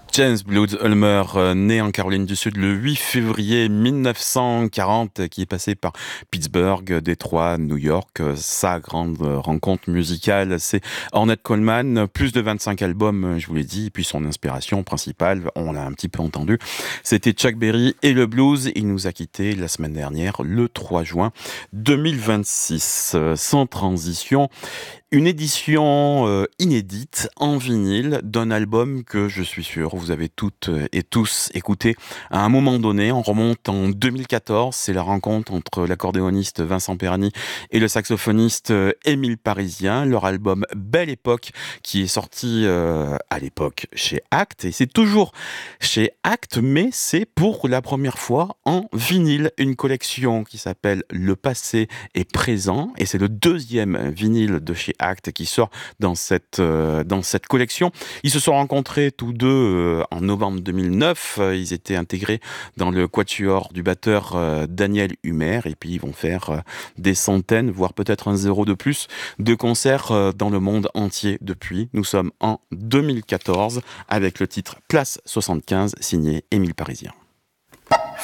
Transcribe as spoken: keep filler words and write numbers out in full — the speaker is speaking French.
James Blood Ulmer, euh, né en Caroline du Sud le huit février mille neuf cent quarante, qui est passé par Pittsburgh, Détroit, New York. Euh, Sa grande euh, rencontre musicale, c'est Ornette Coleman. Plus de vingt-cinq albums, euh, je vous l'ai dit. Et puis son inspiration principale, on l'a un petit peu entendu, c'était Chuck Berry et le blues. Il nous a quittés la semaine dernière, le trois juin deux mille vingt-six. Euh, Sans transition, une édition euh, inédite en vinyle d'un album que je suis sûr vous avez toutes euh, et tous écouté à un moment donné. On remonte en deux mille quatorze, c'est la rencontre entre l'accordéoniste Vincent Perani et le saxophoniste euh, Émile Parisien. Leur album Belle Époque, qui est sorti euh, à l'époque chez Actes, et c'est toujours chez Actes, mais c'est pour la première fois en vinyle. Une collection qui s'appelle Le Passé est présent, et c'est le deuxième vinyle de chez Actes qui sort dans cette, euh, dans cette collection. Ils se sont rencontrés tous deux euh, en novembre deux mille neuf. Euh, Ils étaient intégrés dans le quatuor du batteur euh, Daniel Humer, et puis ils vont faire euh, des centaines, voire peut-être un zéro de plus, de concerts euh, dans le monde entier depuis. Nous sommes en deux mille quatorze avec le titre Place soixante-quinze, signé Émile Parisien.